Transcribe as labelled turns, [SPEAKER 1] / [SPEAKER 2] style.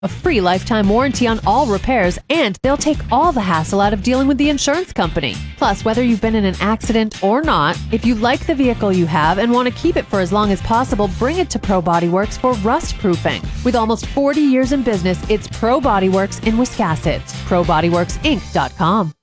[SPEAKER 1] a free lifetime warranty on all repairs, and they'll take all the hassle out of dealing with the insurance company. Plus, whether you've been in an accident or not, if you like the vehicle you have and want to keep it for as long as possible, bring it to Pro Body Works for rust proofing. With almost 40 years in business, it's Pro Body Works in Wiscasset. ProBodyWorksInc.com.